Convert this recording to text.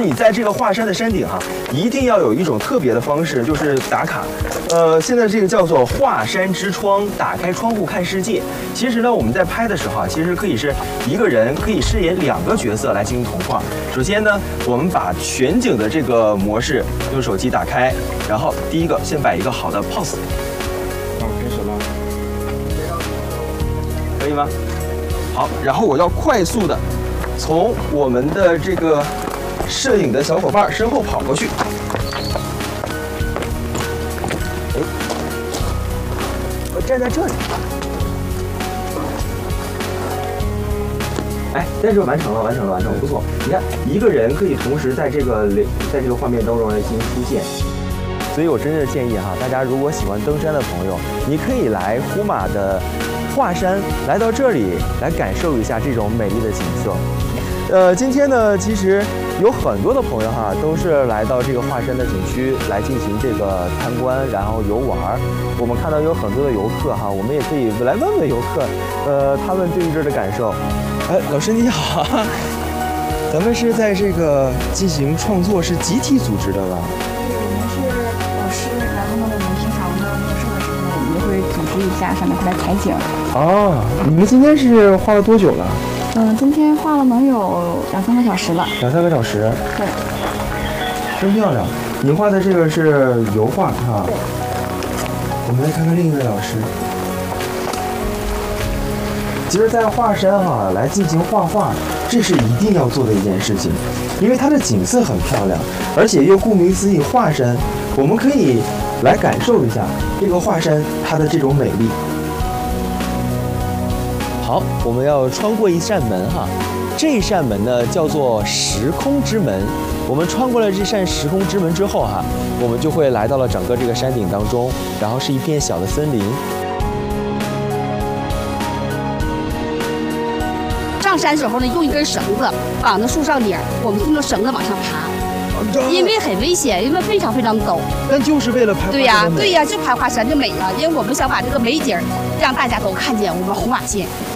你在这个华山的山顶哈，一定要有一种特别的方式，就是打卡。现在这个叫做华山之窗，打开窗户看世界。其实呢，我们在拍的时候啊，其实可以是一个人可以饰演2个角色来进行同画。首先呢，我们把全景的这个模式用手机打开，然后第一个先摆一个好的 pose。好，开始了，可以吗？好，然后我要快速的从我们的这个摄影的小伙伴身后跑过去。我站在这里。哎，但是完成了，不错。你看，一个人可以同时在这个画面当中来进行出现。所以我真的建议哈，大家如果喜欢登山的朋友，你可以来呼玛的华山，来到这里来感受一下这种美丽的景色。今天呢，其实有很多的朋友哈，都是来到这个华山的景区来进行这个参观，然后游玩。我们看到有很多的游客哈，我们也可以来问问游客，他们对于这儿的感受。哎，老师你好，咱们是在这个进行创作，是集体组织的吧？ 我们是老师，然后呢，我们平常呢面授的时候呢，我们就会组织一下，上面来采景。 哦，你们今天是画了多久了？ 今天画了能有2-3个小时了。 2-3个小时。 对。 真漂亮！你画的这个是油画哈。对。我们来看看另一位老师。其实，在华山哈来进行画画，这是一定要做的一件事情，因为它的景色很漂亮，而且又顾名思义华山，我们可以来感受一下这个华山它的这种美丽。好，我们要穿过一扇门哈，这扇门呢叫做时空之门。我们穿过了这扇时空之门之后哈，我们就会来到了整个这个山顶当中，然后是一片小的森林。 上山时候呢，用一根绳子绑在树上顶，我们用绳子往上爬，因为很危险，因为非常非常陡。 但就是为了拍。 对呀，就拍华山就美了，因为我们想把这个美景让大家都看见我们红瓦县。